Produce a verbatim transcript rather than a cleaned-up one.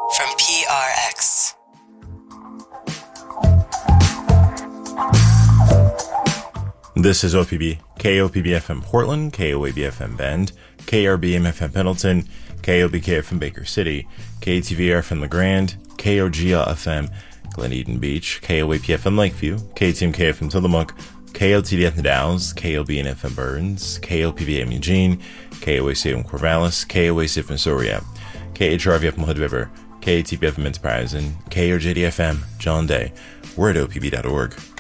from P R X. This is O P B, K O P B F M Portland, K O A B F M Bend, K R B M F M Pendleton, K O B K F M Baker City, K T V R F M La Grande, K O G L F M Glen Eden Beach, K O A P F M Lakeview, K T M K F M Tillamook, K L T D F M Dalles, K O B N F M Burns, K O P B M Eugene, K O A C F M Corvallis, K O A C F M Soria, K H R V F M Hood River, K T P F M Enterprise, and K O J D F M John Day. We're at O P B dot org.